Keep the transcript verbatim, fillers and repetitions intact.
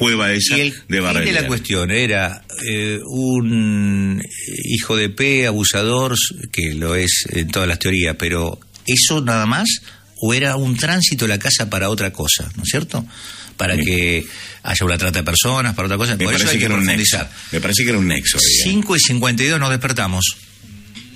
cueva esa y el de Barrera. Y de la cuestión era eh, un hijo de P, abusador, que lo es en todas las teorías, pero ¿eso nada más? ¿O era un tránsito de la casa para otra cosa, ¿no es cierto? Para sí. que haya una trata de personas, para otra cosa. Me Por parece eso hay que, que era un profundizar. nexo. Me parece que era un nexo. cinco y cincuenta y dos nos despertamos.